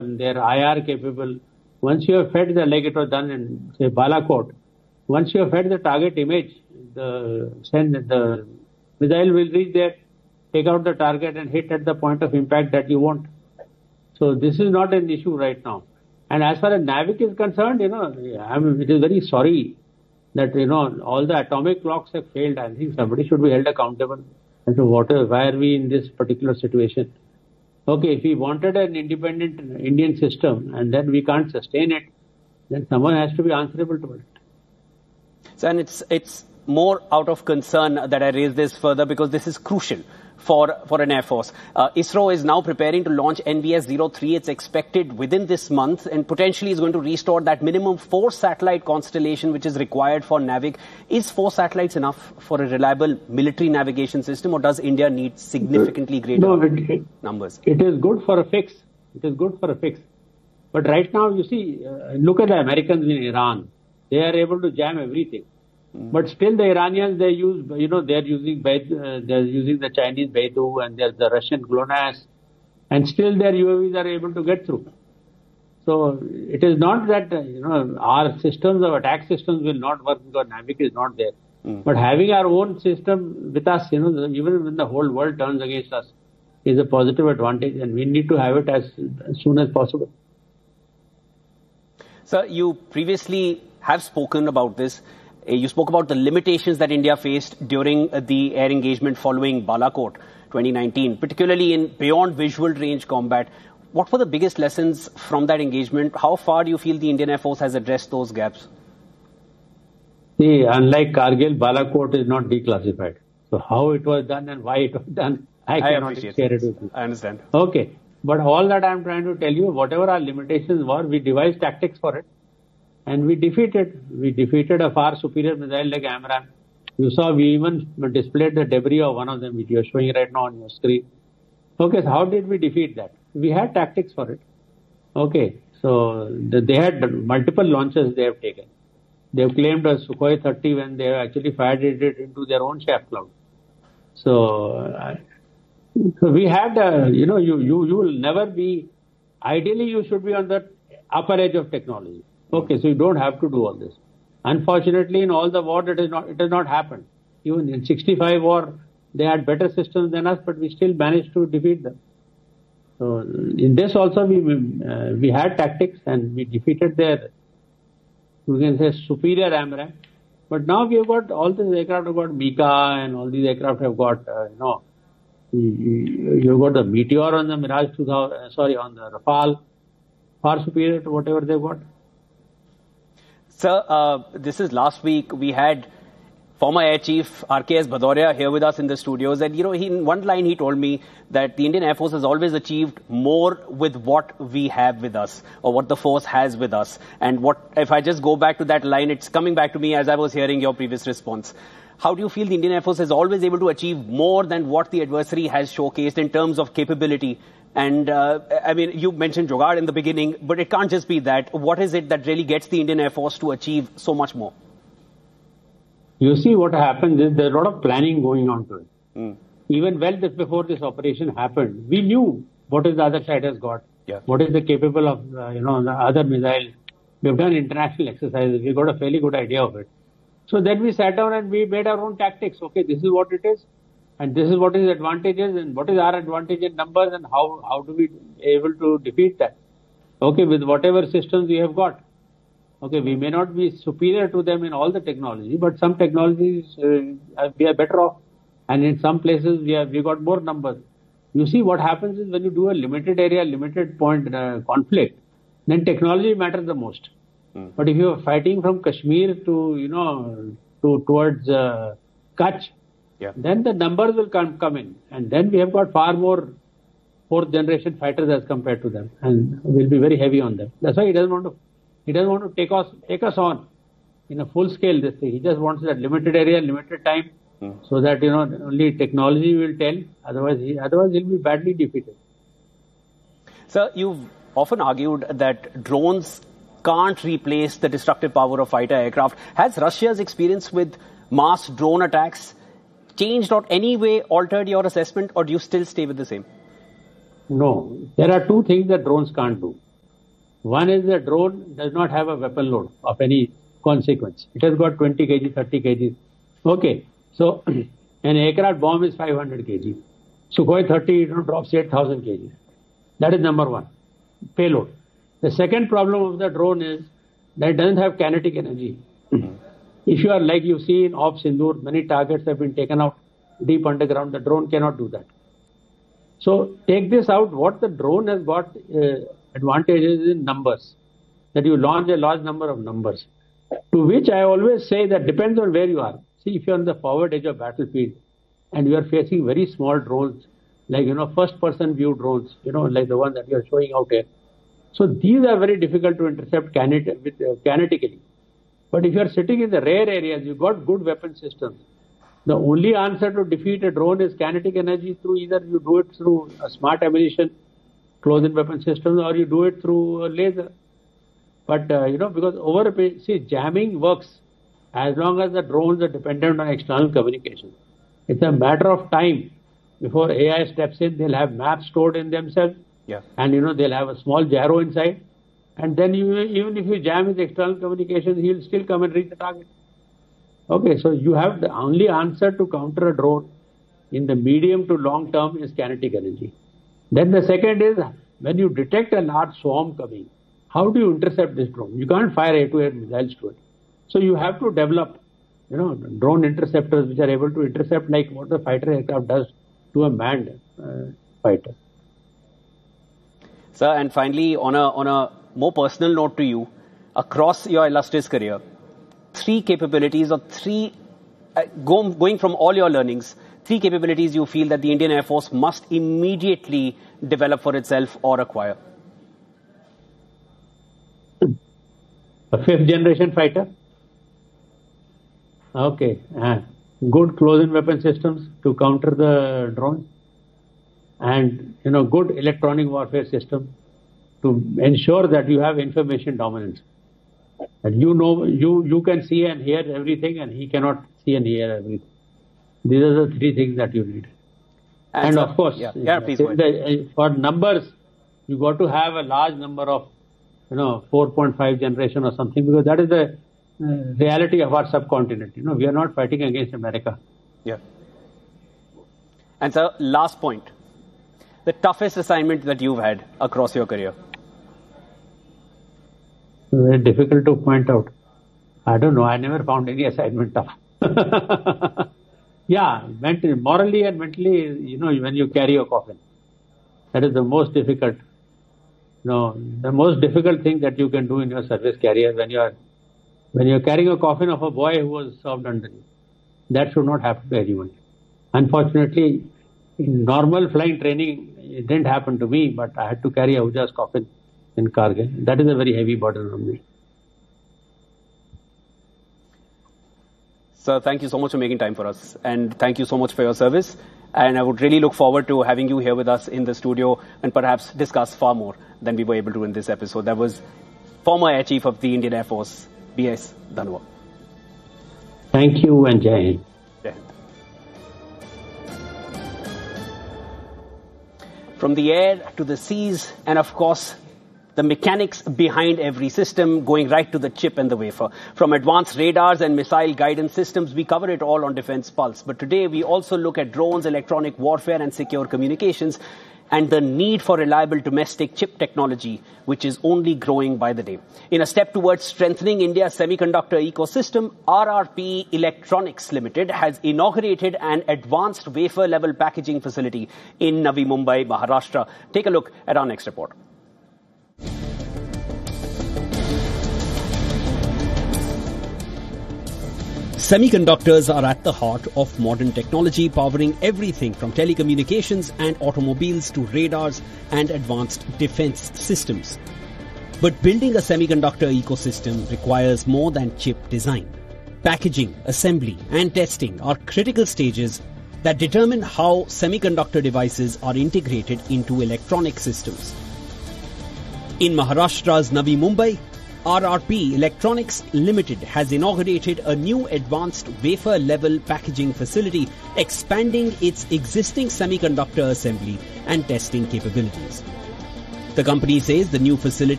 they're IR capable. Once you have fed like it was done in, say, Balakot, once you have fed the target image, the missile will reach there, take out the target and hit at the point of impact that you want. So this is not an issue right now. And as far as NAVIC is concerned, it is very sorry that, all the atomic clocks have failed. I think somebody should be held accountable as to why are we in this particular situation. Okay, if we wanted an independent Indian system and then we can't sustain it, then someone has to be answerable to it. So, and it's more out of concern that I raise this further because this is crucial for an Air Force. ISRO is now preparing to launch NVS-03. It's expected within this month and potentially is going to restore that minimum 4 satellite constellation which is required for NAVIC. Is 4 satellites enough for a reliable military navigation system, or does India need significantly greater numbers? It is good for a fix. It is good for a fix. But right now, you see, look at the Americans in Iran. They are able to jam everything. But still the Iranians, they use, they're using the Chinese Beidou and there's the Russian GLONASS, and still their UAVs are able to get through. So it is not that, our systems of attack systems will not work because NAVIC is not there. But having our own system with us, even when the whole world turns against us, is a positive advantage, and we need to have it as soon as possible. Sir, you previously have spoken about this. You spoke about the limitations that India faced during the air engagement following Balakot 2019, particularly in beyond visual range combat. What were the biggest lessons from that engagement? How far do you feel the Indian Air Force has addressed those gaps? See, unlike Kargil, Balakot is not declassified. So how it was done and why it was done, I cannot share it with you. I understand. Okay. But all that I'm trying to tell you, whatever our limitations were, we devised tactics for it. And we defeated a far superior missile like AMRAAM. You saw we even displayed the debris of one of them, which you are showing right now on your screen. Okay, so how did we defeat that? We had tactics for it. Okay, so they had multiple launches they have taken. They have claimed a Sukhoi 30 when they have actually fired it into their own chaff cloud. So we had, you will never be, ideally you should be on the upper edge of technology. Okay, so you don't have to do all this. Unfortunately, in all the war, it has not happened. Even in 65 war, they had better systems than us, but we still managed to defeat them. So in this also, we had tactics and we defeated their, you can say, superior AMRAAM. But now we have got, all these aircraft have got Mika and all these aircraft have got, you've got the Meteor on the Mirage 2000, on the Rafale, far superior to whatever they've got. Sir, this is last week. We had former Air Chief RKS Bhadauria here with us in the studios. And, in one line, he told me that the Indian Air Force has always achieved more with what we have with us, or what the force has with us. And if I just go back to that line, it's coming back to me as I was hearing your previous response. How do you feel the Indian Air Force is always able to achieve more than what the adversary has showcased in terms of capability? And, you mentioned Jugaad in the beginning, but it can't just be that. What is it that really gets the Indian Air Force to achieve so much more? You see, what happens is there's a lot of planning going on to it. Even well before this operation happened, we knew what is the other side has got. Yeah. What is the capable of, the other missile. We've done international exercises. We got a fairly good idea of it. So then we sat down and we made our own tactics. Okay, this is what it is. And this is what is advantages and what is our advantage in numbers and how do we able to defeat that. Okay, with whatever systems we have got. Okay, we may not be superior to them in all the technology, but some technologies we are better off. And in some places we got more numbers. You see, what happens is when you do a limited area, limited point conflict, then technology matters the most. But if you are fighting from Kashmir to, towards Kutch, then the numbers will come in. And then we have got far more fourth generation fighters as compared to them. And we'll be very heavy on them. That's why he doesn't want to take us on in a full scale this thing. He just wants that limited area, limited time, so that, only technology will tell. Otherwise he'll be badly defeated. Sir, you've often argued that drones can't replace the destructive power of fighter aircraft. Has Russia's experience with mass drone attacks changed or any way altered your assessment, or do you still stay with the same? No. There are two things that drones can't do. One is the drone does not have a weapon load of any consequence. It has got 20 kg, 30 kg. Okay, so an aircraft bomb is 500 kg. Sukhoi 30 drops 8,000 kg. That is number one, payload. The second problem of the drone is that it doesn't have kinetic energy. If you are like you see in Op Sindoor, many targets have been taken out deep underground. The drone cannot do that. So take this out. What the drone has got advantages in numbers, that you launch a large number of numbers, to which I always say that depends on where you are. See, if you are on the forward edge of battlefield and you are facing very small drones, like, first-person view drones, like the one that you are showing out here. So these are very difficult to intercept kinetically. But if you are sitting in the rare areas, you've got good weapon systems. The only answer to defeat a drone is kinetic energy through either you do it through a smart ammunition, close-in weapon systems, or you do it through a laser. But, because jamming works as long as the drones are dependent on external communication. It's a matter of time before AI steps in. They'll have maps stored in themselves. Yeah. And, they'll have a small gyro inside. And then even if you jam his external communications, he'll still come and reach the target. Okay, so you have the only answer to counter a drone in the medium to long term is kinetic energy. Then the second is, when you detect a large swarm coming, how do you intercept this drone? You can't fire air-to-air missiles to it. So you have to develop, drone interceptors which are able to intercept like what the fighter aircraft does to a manned fighter. Sir, and finally, on a more personal note to you, across your illustrious career, three capabilities or going from all your learnings, three capabilities you feel that the Indian Air Force must immediately develop for itself or acquire? A fifth-generation fighter. Okay. Good close-in weapon systems to counter the drones. And, good electronic warfare system to ensure that you have information dominance. And you can see and hear everything and he cannot see and hear everything. These are the three things that you need. And of course, please for numbers, you got to have a large number of, 4.5 generation or something, because that is the reality of our subcontinent. We are not fighting against America. Yeah. And sir, last point, the toughest assignment that you've had across your career? Very difficult to point out. I don't know. I never found any assignment tough. Yeah, morally and mentally, when you carry a coffin, that is the most difficult. The most difficult thing that you can do in your service career when you're carrying a coffin of a boy who was served under you. That should not happen to anyone. Unfortunately, in normal flying training, it didn't happen to me, but I had to carry Ahuja's coffin in Kargil. That is a very heavy burden on me. Sir, thank you so much for making time for us. And thank you so much for your service. And I would really look forward to having you here with us in the studio and perhaps discuss far more than we were able to in this episode. That was former Air Chief of the Indian Air Force, B.S. Dhanwar. Thank you and Jai Hind. Jai Hind. From the air to the seas and of course the mechanics behind every system, going right to the chip and the wafer. From advanced radars and missile guidance systems, we cover it all on Defense Pulse. But today we also look at drones, electronic warfare and secure communications and the need for reliable domestic chip technology, which is only growing by the day. In a step towards strengthening India's semiconductor ecosystem, RRP Electronics Limited has inaugurated an advanced wafer-level packaging facility in Navi Mumbai, Maharashtra. Take a look at our next report. Semiconductors are at the heart of modern technology, powering everything from telecommunications and automobiles to radars and advanced defense systems. But building a semiconductor ecosystem requires more than chip design. Packaging, assembly, and testing are critical stages that determine how semiconductor devices are integrated into electronic systems. In Maharashtra's Navi Mumbai, RRP Electronics Limited has inaugurated a new advanced wafer-level packaging facility, expanding its existing semiconductor assembly and testing capabilities. The company says the new facility